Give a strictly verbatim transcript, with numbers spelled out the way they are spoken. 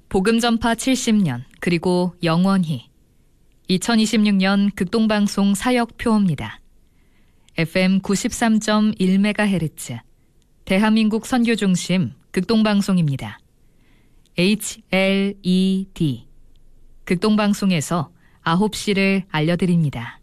복음전파 칠십 년 그리고 영원히 이천이십육 년 극동방송 사역표입니다. 에프엠 구십삼 점 일 메가헤르츠 대한민국 선교중심 극동방송입니다. 에이치엘이디 극동방송에서 아홉 시를 알려드립니다.